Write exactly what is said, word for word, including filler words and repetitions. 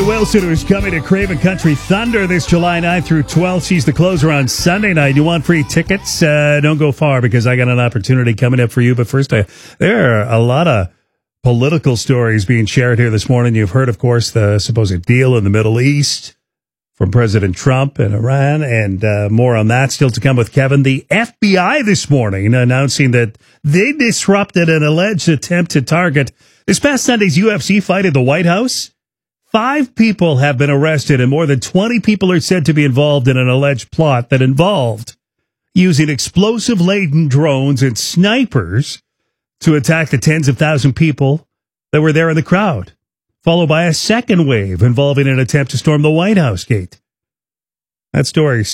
Wilson, who's coming to Craven Country Thunder this July ninth through twelfth. She's the closer on Sunday night. You want free tickets? Uh, don't go far because I got an opportunity coming up for you. But first, uh, there are a lot of political stories being shared here this morning. You've heard, of course, the supposed deal in the Middle East from President Trump and Iran, and uh, more on that still to come with Kevin. The F B I this morning announcing that they disrupted an alleged attempt to target this past Sunday's U F C fight at the White House. Five people have been arrested, and more than twenty people are said to be involved in an alleged plot that involved using explosive-laden drones and snipers to attack the tens of thousands of people that were there in the crowd, followed by a second wave involving an attempt to storm the White House gate. That story